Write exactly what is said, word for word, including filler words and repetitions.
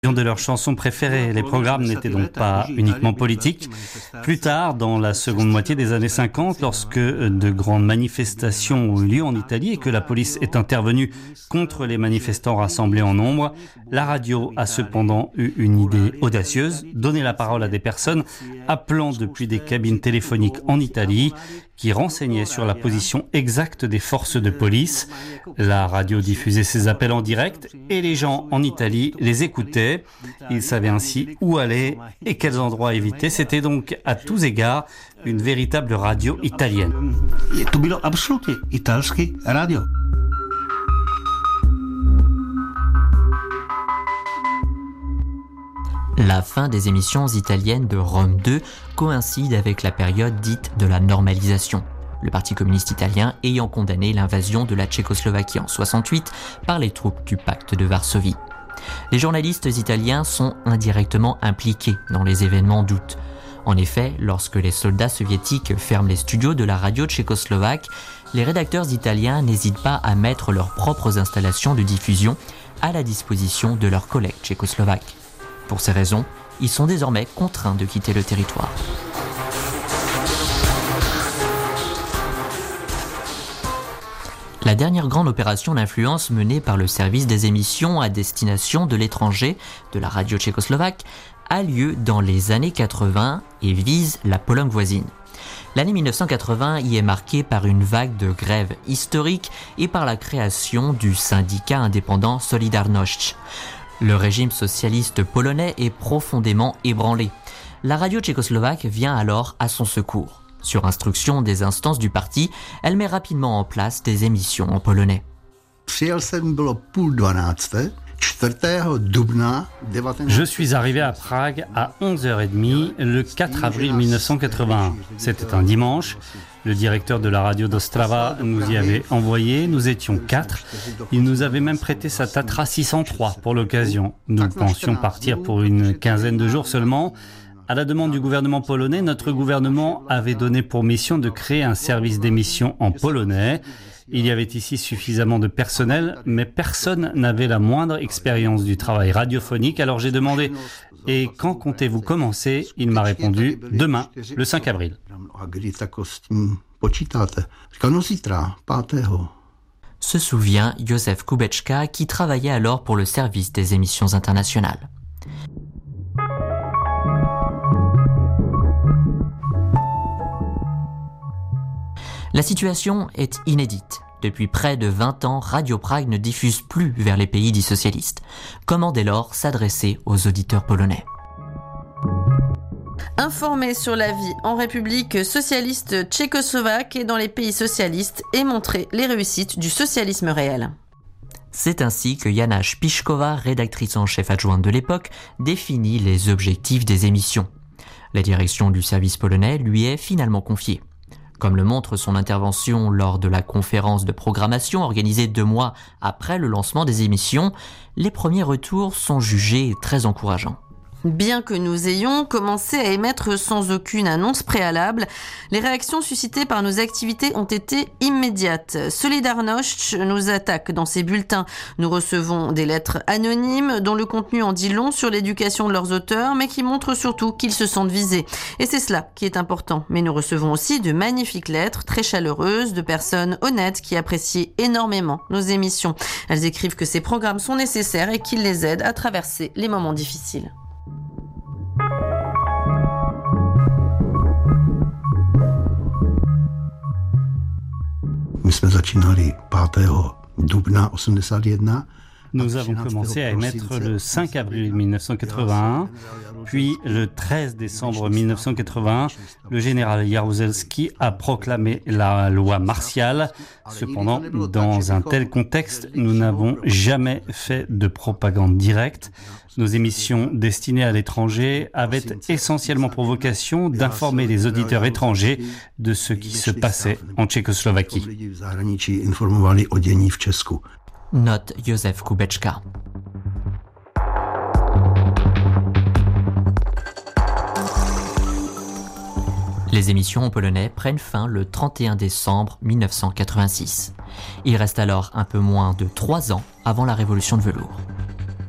de leurs chansons préférées. Les programmes n'étaient donc pas uniquement politiques. Plus tard, dans la seconde moitié des années cinquante, lorsque de grandes manifestations ont eu lieu en Italie et que la police est intervenue contre les manifestants rassemblés en nombre, la radio a cependant eu une idée audacieuse, donner la parole à des personnes appelant depuis des cabines téléphoniques en Italie qui renseignaient sur la position exacte des forces de police. La radio diffusait ces appels en direct et les gens en Italie les écoutaient. Ils savaient ainsi où aller et quels endroits éviter. C'était donc à tous égards une véritable radio italienne. To bylo absolutně italské radio. La fin des émissions italiennes de Rome deux coïncide avec la période dite de la normalisation, le Parti communiste italien ayant condamné l'invasion de la Tchécoslovaquie en soixante-huit par les troupes du pacte de Varsovie. Les journalistes italiens sont indirectement impliqués dans les événements d'août. En effet, lorsque les soldats soviétiques ferment les studios de la radio tchécoslovaque, les rédacteurs italiens n'hésitent pas à mettre leurs propres installations de diffusion à la disposition de leurs collègues tchécoslovaques. Pour ces raisons, ils sont désormais contraints de quitter le territoire. La dernière grande opération d'influence menée par le service des émissions à destination de l'étranger de la radio tchécoslovaque a lieu dans les années quatre-vingts et vise la Pologne voisine. L'année mille neuf cent quatre-vingts y est marquée par une vague de grèves historiques et par la création du syndicat indépendant Solidarność. Le régime socialiste polonais est profondément ébranlé. La radio tchécoslovaque vient alors à son secours. Sur instruction des instances du parti, elle met rapidement en place des émissions en polonais. Je suis arrivé à Prague à onze heures trente le quatre avril mille neuf cent quatre-vingt-un. C'était un dimanche. Le directeur de la radio d'Ostrava nous y avait envoyé. Nous étions quatre. Il nous avait même prêté sa Tatra six cent trois pour l'occasion. Nous pensions partir pour une quinzaine de jours seulement. À la demande du gouvernement polonais, notre gouvernement avait donné pour mission de créer un service d'émission en polonais. Il y avait ici suffisamment de personnel, mais personne n'avait la moindre expérience du travail radiophonique. Alors j'ai demandé « Et quand comptez-vous commencer ?» Il m'a répondu « Demain, le cinq avril. » Se souvient Józef Kubeczka qui travaillait alors pour le service des émissions internationales. La situation est inédite. Depuis près de vingt ans, Radio Prague ne diffuse plus vers les pays dits socialistes. Comment dès lors s'adresser aux auditeurs polonais ? Informer sur la vie en République socialiste tchécoslovaque et dans les pays socialistes et montrer les réussites du socialisme réel. C'est ainsi que Jana Spišková, rédactrice en chef adjointe de l'époque, définit les objectifs des émissions. La direction du service polonais lui est finalement confiée. Comme le montre son intervention lors de la conférence de programmation organisée deux mois après le lancement des émissions, les premiers retours sont jugés très encourageants. Bien que nous ayons commencé à émettre sans aucune annonce préalable, les réactions suscitées par nos activités ont été immédiates. Solidarność nous attaque dans ses bulletins. Nous recevons des lettres anonymes dont le contenu en dit long sur l'éducation de leurs auteurs, mais qui montrent surtout qu'ils se sentent visés. Et c'est cela qui est important. Mais nous recevons aussi de magnifiques lettres, très chaleureuses, de personnes honnêtes qui apprécient énormément nos émissions. Elles écrivent que ces programmes sont nécessaires et qu'ils les aident à traverser les moments difficiles. Nous avons commencé à émettre le cinq avril mille neuf cent quatre-vingt-un, puis le treize décembre mille neuf cent quatre-vingt-un, le général Jaruzelski a proclamé la loi martiale. Cependant, dans un tel contexte, nous n'avons jamais fait de propagande directe. Nos émissions destinées à l'étranger avaient essentiellement pour vocation d'informer les auditeurs étrangers de ce qui se passait en Tchécoslovaquie. Note Józef Kubeczka. Les émissions en polonais prennent fin le trente et un décembre mille neuf cent quatre-vingt-six. Il reste alors un peu moins de trois ans avant la Révolution de velours.